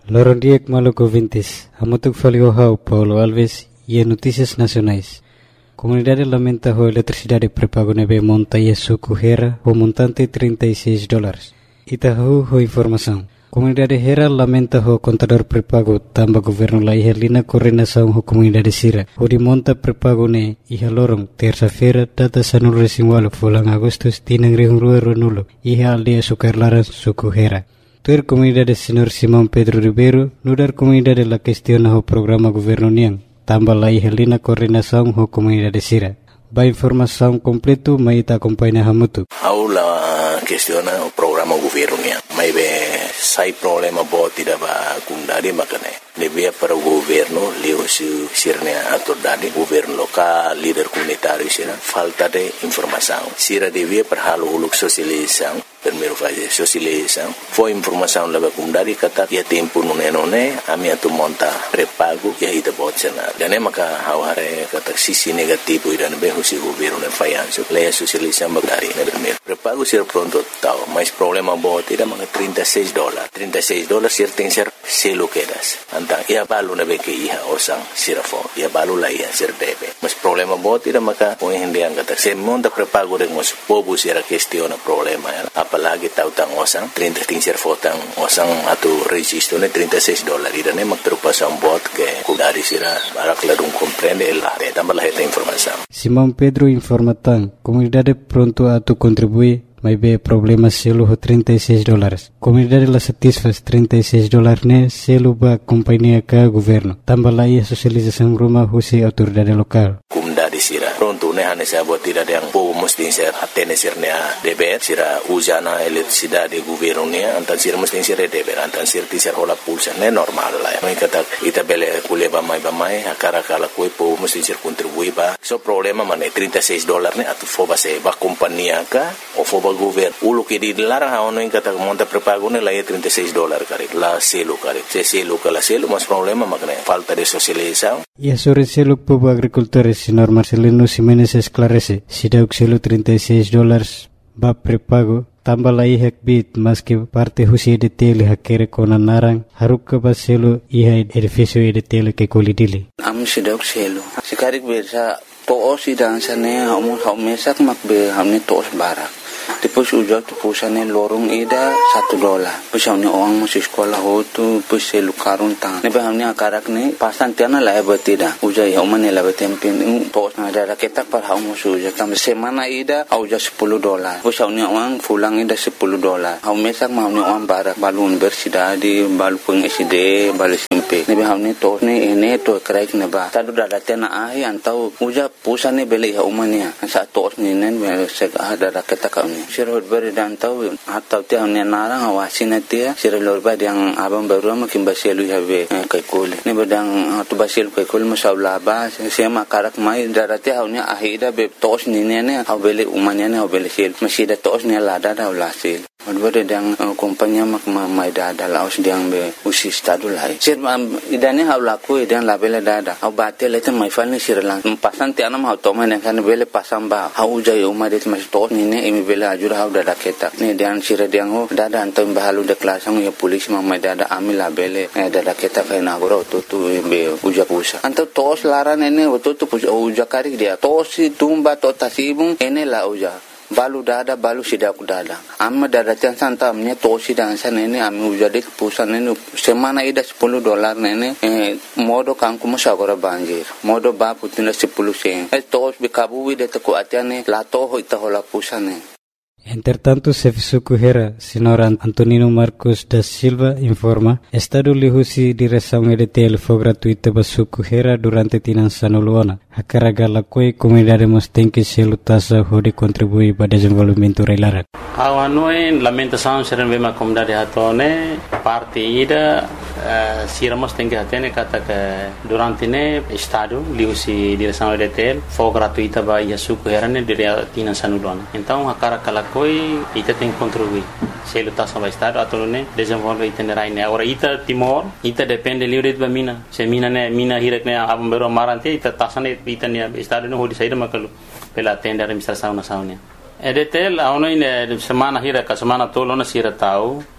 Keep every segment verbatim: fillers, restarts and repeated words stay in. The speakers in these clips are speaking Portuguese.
Lorondiek Maluco Vintes, Hamutuk Faliohau, Paulo Alves e Notícias Nacionais. Comunidade lamenta a eletricidade pré-pago neve monta e suco Hera o montante trinta e seis dólares. Itahu ho informação. Comunidade Hera lamenta o contador pré-pago tamba governo la ihelina coordenação ho comunidade Sira. O de monta pré-pago ne iha lorong terça-feira data sanul resinwalo fulang agustus tinang rihungrua ronulo iha aldia sukarlaran suco Hera. Tuer comunidade Senhor Simão Pedro Ribeiro nudar comunidade la questiona o programa governo niang tamba la ihelina coordenação ho comunidade Sira. Ba informação completo mai ta acompanha Hamutu. Aula questiona o programa governo niang. Mai be sai problema boti da ba kundari makane. Devia para o governo leo su sirne autoridade governo local líder comunitário sira falta de informação. Sira devia para halo uluk sosialização. Primeiro fase sosialização. Foi informação leva kundari kata ya tempo nune nune ami atu monta pré-pago ya ita botsena. Dan maka haware kata sisi negativo ida be husi governo ne fayanso. Leia sosialização bagari na primeiro. Pré-pago sira pronto tau, mas problema boti da mga trinta e seis dólares. trinta e seis dólares sir tem ser selo quedas. Antang ia balu na be ke iha osang sirafo. Ia balu la iha sir debe. Mas problema boti da maka o hindi ang kata se monta pré-pago de mos pobo sira questiona problema ya. Apalagi tahu tang osang trinta tingser fotang osang atau registro ne trinta e seis dólares ida ne mak terpasang bot ke kudari sira barak ladung comprende la de tambah la esta informação. Simão Pedro informa tang comunidade pronto a tu contribuir mas be problema selo ho trinta e seis dólares. Comunidade la satisfaz trinta e seis dólares ne selo ba companhia ka governo. Tambah la ia sosialização rumah husi autoridade lokal. Comunidade sira pronto ne hane sa buat tidak yang po mesti ser atene sirnya deber sira usana eletricidade governo ne antan sira mesti sira deber antan sira tisar hola pulsa ne normal la. Mai kata ita bele kuleba mai ba mai akara kala koi po mesti sir contribui ba. So problema mane trinta e seis dólares ne atu foba se ba companhia ka o foba governo ulo que di larang ha ono ingkata monta pré-pago ne la e trinta e seis dólares kare la selo kare se selo kala selo mas problema makne falta de socialização. E a sobre selo povo agricultores senhor Marcelino Ximenes esclarece se dá o selo trinta e seis dólares ba pré-pago tambah la ihak bit mas que parte husi de tele hakere kona narang haruk ba selo iha edifício de tele que colidile am se dá o selo se karik bersa to osi dansane hamu hamesak makbe hamne tos barak. Depois uja tu pusane lorong ida satu dolar. Pusane orang masih sekolah ho tu puse lukarun tang. Ne bahamne akarak ne pasan tiana la betida. Uja ya umane la betempin tos na ada ketak par hau musu uja kam semana ida au ja sepuluh dolar. Pusane orang pulang ida sepuluh dolar. Hau mesak mahne orang barak balu universidade balu peng S D balu S M P. Ne bahamne tos ne ene to kraik ne ba. Tadu dada tena ahi antau uja pusane beli ya umane. Sa tos ne nen sek ada ketak kau Sirot beri dan tahu atau tiang ni narang awasin dia sirot beri yang abang baru makin basilu habe kaikul ni bedang tu basilu kaikul masalah bah saya makarak mai darati haunya ahida be tos ni ni ni hau beli umanya ni hau beli sil masih ada tos ni lada dah ulasil Odbere dang kompanya mak mai dada laos diang be usi stadu lai. Sir idane hau laku idan labele dada. Hau bate lete mai falni sir lang. Pasan ti anam hau toma ne kan bele pasam ba. Hau jai uma det mas to ni ne imi bele ajur hau dada keta. Ne dian sir diang ho dada antam bahalu de klasang ya polis mak mai dada ami labele dada keta kai na goro tu tu be uja pusa. Anto tos laran ene tu tu uja kari dia. Tosi tumba to tasibung ene la uja. Balu dada balu sidak dada amma dada chan santa amnya tosi dan sana ini ami ujade pusan ini semana ida sepuluh dolar nene eh, modo kangku masagora banjir modo ba putina sepuluh sen eh tos bikabu de te ko atiane la to ho ita hola pusane. Entretanto, Sefisuku Hera, senhor Antonino Marcos da Silva, informa, Estado lihusi direção E D T L foi gratuita para Suku Hera durante tinan sanuluana. A carga la coi comunidade mostém que selo tasa hode contribui para desenvolvimento reilara. Ao anoi lamentação ser uma comunidade hatone parte ida uh, sira mostém que hatene kata que durante ne Estado lihusi direção E D T L foi gratuita para Suku Hera ne dire tinan sanuluana. Então a carga la coi ita tem contribuir selo tasa vai Estado atau ne desenvolve itinerai ne agora ita Timor ita depende livre de mina se mina ne mina hirek ne abam bero marante ita tasa ne ita ne Estado no hodi saída makalu pela tenda administração nacional E D T L a ono ine semana hirek semana tolo na sira tau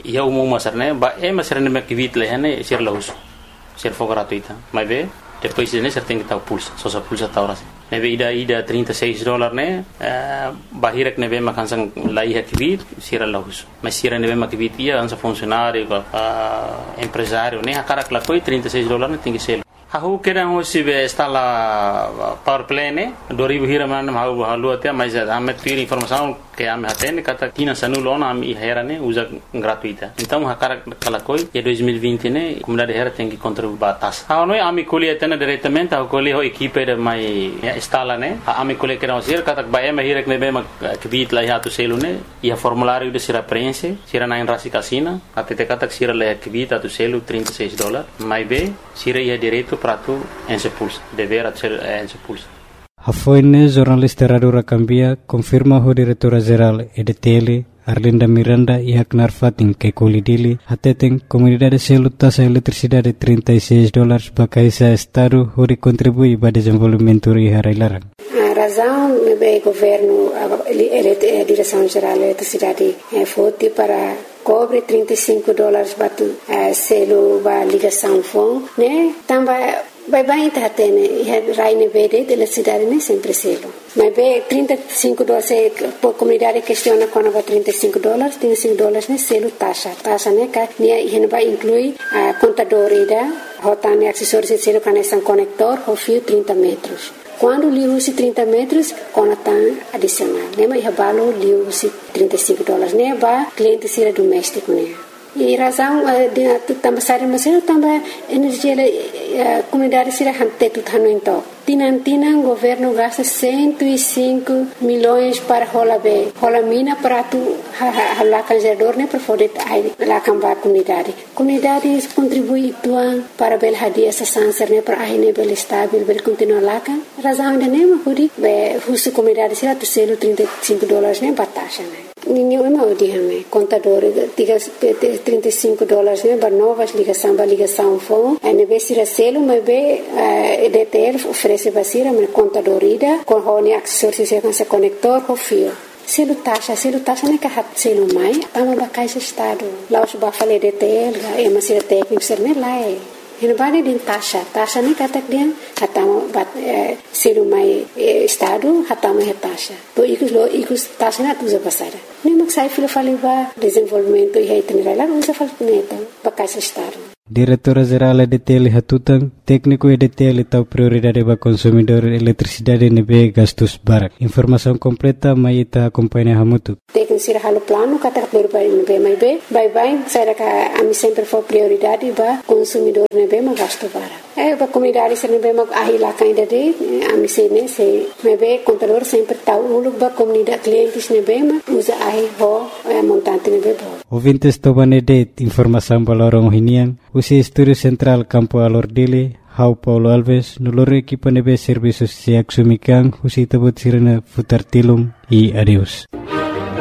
ia umum masar né ba é masar né que vit leh né ser lahus ser for gratuita mas bem depois né ser tem que estar pulsa só só pulsa tá hora nebe ida ida trinta e seis dólares né bahirek nebe makan sang lai hakvit sira lahus mas sira nebe makvit ia ansa funcionário empresário né akara klakoi trinta e seis dólares né tem que ser Aku kira hoje está lá power play né dua ribu hira mana mau halu até mas ame tira informação que ame atende kata tina sanu lona ame hera né usa gratuita então hakara kalakoi e dois mil e vinte né comunidade hera tem que contribuir batas ah não ame colhe atende diretamente a colhe ho equipe de mai instala né ame colhe que não ser kata bae me hira que nebe ma kvit lá hatu selu né e a formulário de sira preenche sira na enrasi casina até te kata sira le kvit hatu selu trinta e seis dólares mai be sira ia direito prato en se pulsa dever ser en se pulsa Hafoine jornalista Radio Rakambia confirma ho diretora geral E D T L Arlinda Miranda e Haknar Fatin que colidili ateten comunidade selu taxa eletricidade trinta e seis dólares bakaisa estado ho contribui para desenvolvimento e harailaran. A razão é governo a direção geral da eletricidade foi para cobre trinta e cinco dólares batu selo ba ligação fon né também vai vai tá tendo e raine verde de eletricidade né sempre selo mas bem trinta e cinco dólares por comunidade questiona quando vai trinta e cinco dólares trinta e cinco dólares né selo taxa taxa né que né e vai inclui a contador ida rotane acessórios de selo conexão conector o fio trinta metros. Quando li usi trinta metros, conatan adicional. Né? Mas eu li usi trinta e cinco dólares. Né? Ba cliente sira doméstico. Né? E razão de também sair mas eu também energia a comunidade sira hante tudo hano então. Tinan tinan governo gasta cento e cinco milhões para rola be. Rola mina para tu lá canjador né para poder lá cambar comunidade. Comunidade contribui tuan para bel hadia essa sanser né para aí né bel estável bel continuar lá kan. Razão de né mas pudi be husu comunidade sira tu selo trinta e cinco dólares né batasha né. Ninguém é mau dia né contador diga trinta e cinco dólares né para novas ligação para ligação fone. Aí né sira selo mas be E D T L oferece basira mas contador ida com hone acessórios com esse conector com fio. Selo taxa, selo taxa né que hat selo mai, tamo ba caixa estado. Lá os ba falei D T L, é uma sira técnico ser né lá é. Ele vai din taxa, taxa ni kata dia hatamo bat selo mai estado hatamo é taxa. To ikus lo ikus taxa na tuza passada. Nem mak sai filo fali ba desenvolvimento e itinerário lá usa fal neta ba caixa estado. Diretora Geral E D T L Hatutan, técnico E D T L tahu prioridade para consumidor eletricidade nebe gastos barak. Informação completa mai ita acompanha hamutu. Técnico sira halo plano kata berbai nebe mai be, bye bye saya ka ami sempre for prioridade ba consumidor nebe ma gasto barak. Eh ba comunidade sira nebe ma ahila kainda de ami sene se nebe contador sempre tahu uluk ba comunidade clientes nebe ma usa ahi ho montante nebe bo. Ouvintes tobane de informação balorong hinian. Usi Estúdio Central Campo Alordile, Hau Paulo Alves, nulor equipa nebe serviços se axumikan, usi tabut sirena futar tilum e adeus.